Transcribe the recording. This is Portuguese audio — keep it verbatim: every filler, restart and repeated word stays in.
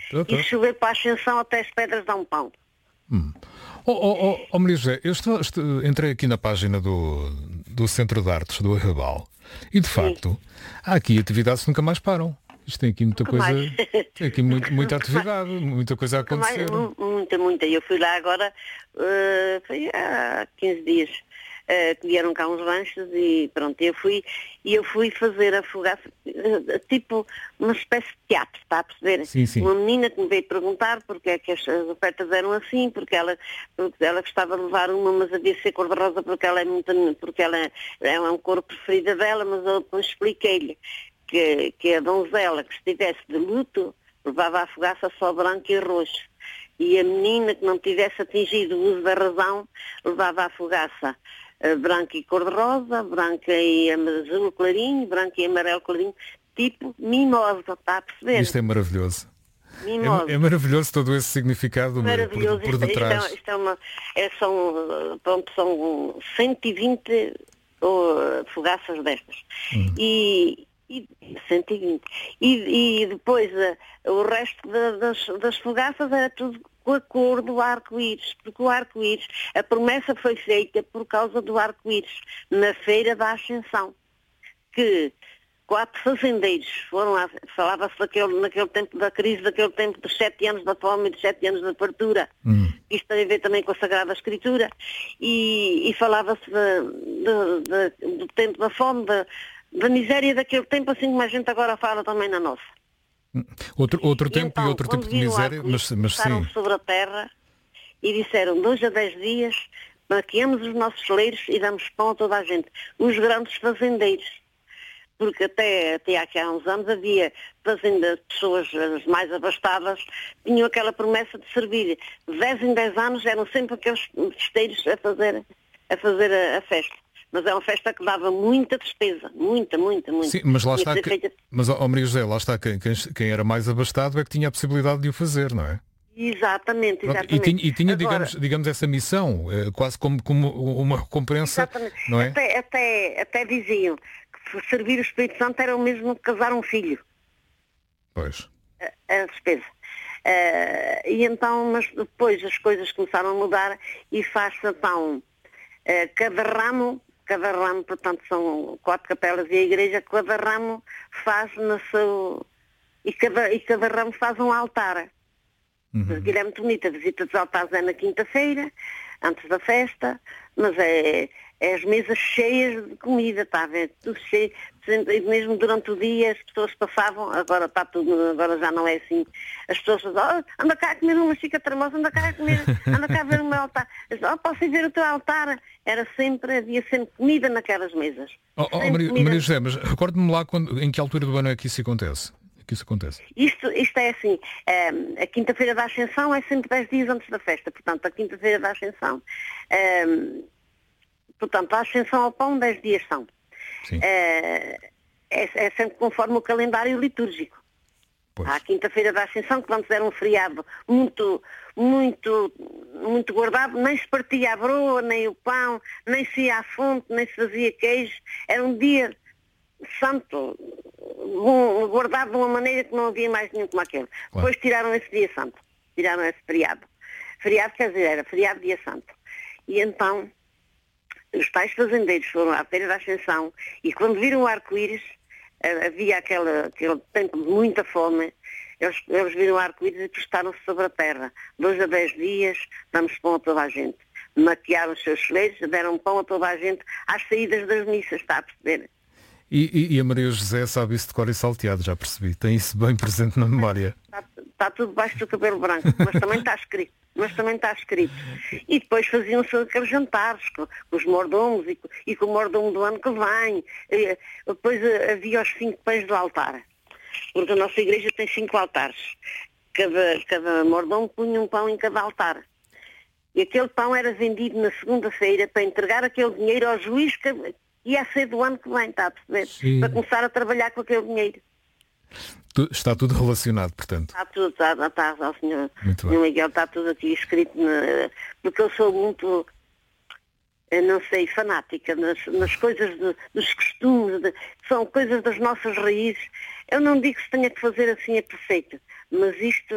Tô, tô. E chover para a Ascensão até as pedras dão um pão. Hum. Oh, oh, oh, oh Maria José, eu estou, estou- entrei aqui na página do, do Centro de Artes do Arrabal e de Sim. facto há aqui atividades que nunca mais param. Isto tem aqui muita Nunca coisa, mais. tem aqui muito, muita Nunca mais. atividade, muita coisa a Nunca mais, acontecer. mu- muita, muita. Eu fui lá agora, eh, foi há quinze dias, eh, que vieram cá uns lanches e pronto, eu fui, e eu fui fazer a fogaça, eh, tipo uma espécie de teatro, está a perceber? Sim, sim. Uma menina que me veio perguntar porque é que as, as ofertas eram assim, porque ela, porque ela gostava de levar uma, mas havia de ser cor-de-rosa porque ela é muito, porque ela é, é um cor preferida dela, mas eu depois expliquei-lhe que, que a donzela que estivesse de luto levava a fogaça só branco e roxo. E a menina que não tivesse atingido o uso da razão levava a fogaça eh, branca e cor-de-rosa, branca e azul clarinho, branca e amarelo clarinho, tipo mimosa, está a perceber? Isto é maravilhoso. Mimosa. É, é maravilhoso todo esse significado Maravilhoso. por, por Isto, isto, detrás. é, isto é uma, é, são, eh, pronto, são cento e vinte oh, fogaças destas. Hum. E, e cento e vinte. E, e depois eh, o resto da- das, das fogaças era tudo com a cor do arco-íris, porque o arco-íris, a promessa foi feita por causa do arco-íris, na Feira da Ascensão, que quatro fazendeiros foram lá, falava-se daquele, naquele tempo da crise, daquele tempo dos sete anos da fome e dos sete anos da fartura. Hum. Isto tem a ver também com a Sagrada Escritura. E, e falava-se de- de- de- do tempo da fome, da, da miséria daquele tempo, assim como a gente agora fala também na nossa. Outro, outro E tempo então, e outro quando tipo de viram o miséria, arco-íris, mas, mas passaram sim. sobre a terra e disseram, dois a dez dias, maquiamos os nossos celeiros e damos pão a toda a gente. Os grandes fazendeiros. Porque até, até aqui há uns anos havia fazendas, pessoas as mais abastadas, tinham aquela promessa de servir. De dez em dez anos eram sempre aqueles festeiros a fazer, a, fazer a, a festa. Mas é uma festa que dava muita despesa, muita, muita, muita. Sim, mas lá Tinha está. que ser Que, feita- mas, ó Maria José, lá está. Quem, quem, quem era mais abastado é que tinha a possibilidade de o fazer, não é? Exatamente, Pronto, exatamente. e tinha, e tinha Agora, digamos, digamos, essa missão, eh, quase como, como uma recompensa, exatamente. não é? Até, até, até diziam que servir o Espírito Santo era o mesmo que casar um filho. Pois. a a despesa. Eh, e então, mas depois as coisas começaram a mudar e faz-se então eh, cada ramo, cada ramo, portanto são quatro capelas e a igreja, cada ramo faz no seu. E cada, e cada ramo faz um altar. Uhum. Aquilo é muito bonito, a visita dos altares é na quinta-feira, antes da festa, mas é, é as mesas cheias de comida, está a ver? Tudo cheio, e mesmo durante o dia as pessoas passavam, agora está tudo, agora já não é assim, as pessoas faziam, oh, anda cá a comer uma chica tremosa, anda cá a comer, anda cá a ver o meu altar. Oh, posso ir ver o teu altar? Era sempre, havia sempre comida naquelas mesas. Oh, oh, Sempre Maria, comida. Maria José, mas recorde-me lá quando, em que altura do ano é que isso acontece? Que isso acontece? Isto, isto é assim, eh, a quinta-feira da Ascensão é sempre dez dias antes da festa, portanto, a quinta-feira da Ascensão, eh, portanto, a Ascensão ao pão, dez dias são. Sim. Eh, é, é sempre conforme o calendário litúrgico. Pois. Há a quinta-feira da Ascensão, que antes era um feriado muito, muito, muito guardado, nem se partia a broa, nem o pão, nem se ia à fonte, nem se fazia queijo, era um dia santo, um- guardado de uma maneira que não havia mais nenhum como aquele. Claro. Depois tiraram esse dia santo, tiraram esse feriado. Feriado quer dizer, era feriado dia santo. E então, os tais fazendeiros foram à Feira da Ascensão e quando viram o arco-íris, eh, havia aquela, aquele tempo de muita fome, eles, eles viram o arco-íris e postaram-se sobre a terra. Dois a dez dias, damos pão a toda a gente. Maquiaram os seus celeiros, deram pão a toda a gente às saídas das missas, está a perceber? E, e- e a Maria José sabe isso de cor e salteado, já percebi. Tem isso bem presente na memória. Está, está tudo debaixo do cabelo branco, mas também está escrito. Mas também está escrito. E depois faziam-se aqueles jantares com, com os mordomos e, com- e com o mordomo do ano que vem. E, depois eh, havia os cinco pães do altar. Porque a nossa igreja tem cinco altares. Cada, cada mordomo punha um pão em cada altar. E aquele pão era vendido na segunda-feira para entregar aquele dinheiro ao juiz que ia ser do ano que vem, está a perceber? Sim. Para começar a trabalhar com aquele dinheiro. Tu- está tudo relacionado, portanto. Está tudo, está, está, está, o senhor, Muito bem. senhor Miguel, está tudo aqui escrito, na, porque eu sou muito, eu não sei, fanática nas, nas coisas, de, dos costumes, de, são coisas das nossas raízes. Eu não digo que se tenha que fazer assim é perfeito, mas isto